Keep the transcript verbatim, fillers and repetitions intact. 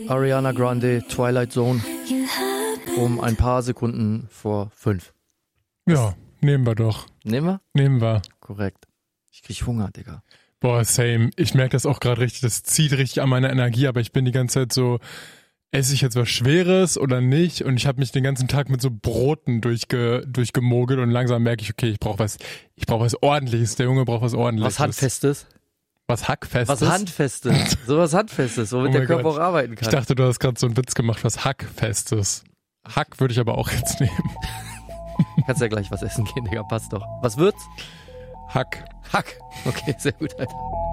Ariana Grande, Twilight Zone. Um ein paar Sekunden vor fünf. Ja, nehmen wir doch. Nehmen wir? Nehmen wir. Korrekt. Ich krieg Hunger, Digga. Boah, same. Ich merke das auch gerade richtig. Das zieht richtig an meiner Energie, aber ich bin die ganze Zeit so, esse ich jetzt was Schweres oder nicht? Und ich habe mich den ganzen Tag mit so Broten durchge, durchgemogelt und langsam merke ich, okay, ich brauche was, ich brauche was Ordentliches. Der Junge braucht was Ordentliches. Was Handfestes? Was Hackfestes? Was Handfestes. So was Handfestes, womit Oh der mein Körper Gott. auch arbeiten kann. Ich dachte, du hast gerade so einen Witz gemacht, was Hackfestes. Hack würde ich aber auch jetzt nehmen. Kannst ja gleich was essen gehen, Digga, passt doch. Was wird's? Hack. Hack. Okay, sehr gut, Alter.